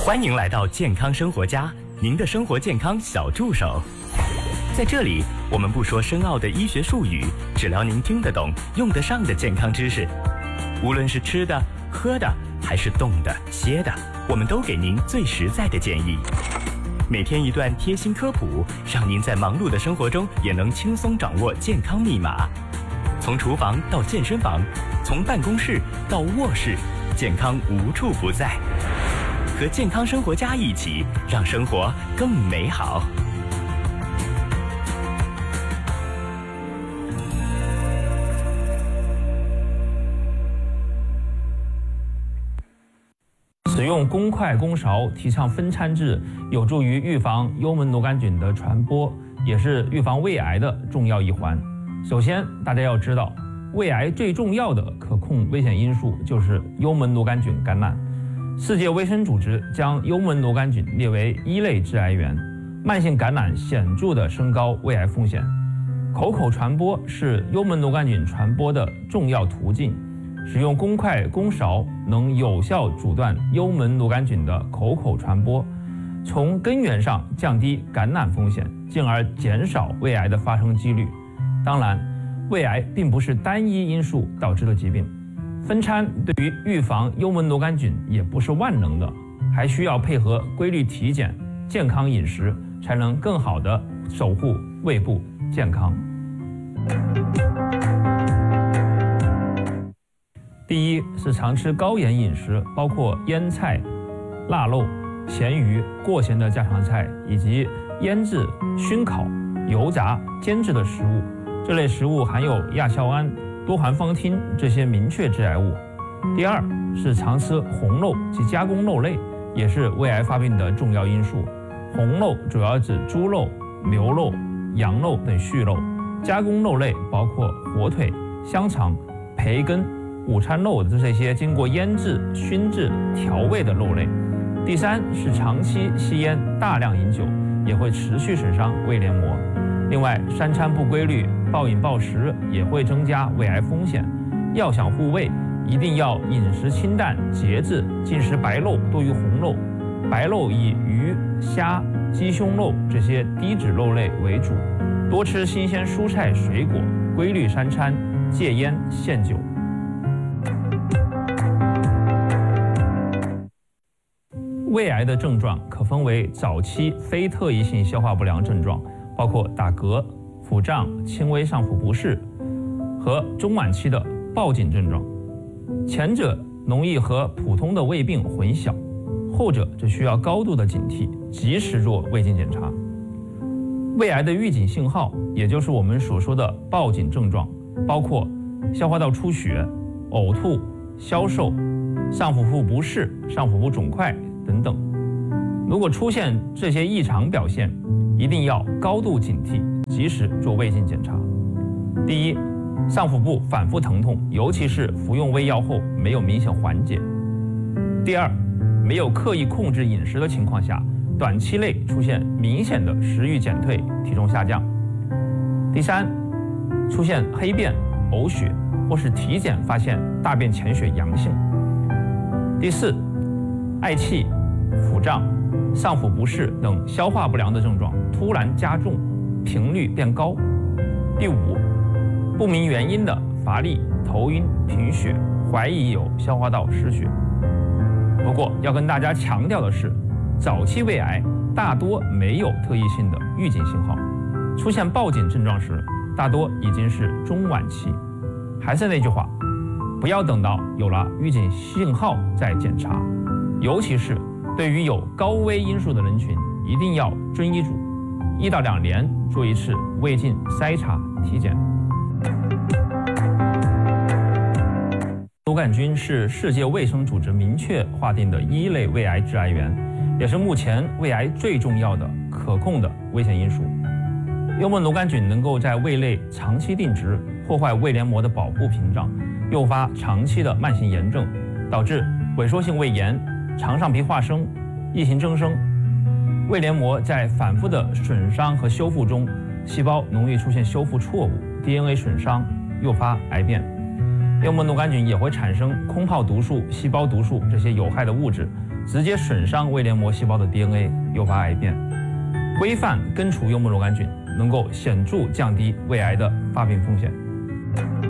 欢迎来到健康生活家，您的生活健康小助手。在这里，我们不说深奥的医学术语，只聊您听得懂、用得上的健康知识。无论是吃的、喝的，还是动的、歇的，我们都给您最实在的建议。每天一段贴心科普，让您在忙碌的生活中也能轻松掌握健康密码。从厨房到健身房，从办公室到卧室，健康无处不在。和健康生活家一起，让生活更美好。 使用公筷公勺，提倡分餐制，有助于预防幽门螺杆菌的传播，也是预防胃癌的重要一环。首先，大家要知道，胃癌最重要的可控危险因素就是幽门螺杆菌感染。世界卫生组织将幽门螺杆菌列为1类致癌源，慢性感染显著地升高胃癌风险。口口传播是幽门螺杆菌传播的重要途径，使用公筷公勺能有效阻断幽门螺杆菌的口口传播，从根源上降低感染风险，进而减少胃癌的发生几率。当然，胃癌并不是单一因素导致的疾病。分餐对于预防幽门螺杆菌也不是万能的，还需要配合规律体检、健康饮食，才能更好地守护胃部健康。第一是常吃高盐饮食，包括腌菜、腊肉、咸鱼、过咸的家常菜，以及腌制、熏烤、油炸、煎制的食物。这类食物含有亚硝胺、多环芳烃这些明确致癌物。第二是常吃红肉及加工肉类，也是胃癌发病的重要因素。红肉主要指猪肉、牛肉、羊肉等畜肉，加工肉类包括火腿、香肠、培根、午餐肉的这些经过腌制、熏制、调味的肉类。第三是长期吸烟、大量饮酒，也会持续损伤胃黏膜。另外，三餐不规律、暴饮暴食也会增加胃癌风险。要想护胃，一定要饮食清淡、节制，进食白肉多于红肉，白肉以鱼、虾、鸡胸肉这些低脂肉类为主，多吃新鲜蔬菜水果，规律三餐，戒烟限酒。胃癌的症状可分为早期非特异性消化不良症状，包括打嗝、腹胀、轻微上腹不适，和中晚期的报警症状。前者容易和普通的胃病混淆，后者则需要高度的警惕，及时做胃镜检查。胃癌的预警信号，也就是我们所说的报警症状，包括消化道出血、呕吐、消瘦、上腹部不适、上腹部肿块等等。如果出现这些异常表现，一定要高度警惕，及时做胃镜检查。第一，上腹部反复疼痛，尤其是服用胃药后没有明显缓解。第二，没有刻意控制饮食的情况下，短期内出现明显的食欲减退、体重下降。第三，出现黑便、呕血，或是体检发现大便潜血阳性。第四，嗳气、腹胀、上腹不适等消化不良的症状突然加重，频率变高。第五，不明原因的乏力、头晕、贫血，怀疑有消化道失血。不过要跟大家强调的是，早期胃癌大多没有特异性的预警信号，出现报警症状时，大多已经是中晚期。还是那句话，不要等到有了预警信号再检查，尤其是对于有高危因素的人群，一定要遵医嘱，1到2年做一次胃镜筛查体检。螺杆菌是世界卫生组织明确划定的1类胃癌致癌源，也是目前胃癌最重要的可控的危险因素。幽门螺杆菌能够在胃内长期定植，破坏胃黏膜的保护屏障，诱发长期的慢性炎症，导致萎缩性胃炎、肠上皮化生、异形增生。胃黏膜在反复的损伤和修复中，细胞容易出现修复错误、DNA 损伤，诱发癌变。 幽门螺杆菌也会产生空泡毒素、细胞毒素这些有害的物质，直接损伤胃黏膜细胞的 DNA， 诱发癌变。规范根除幽门螺杆菌，能够显著降低胃癌的发病风险。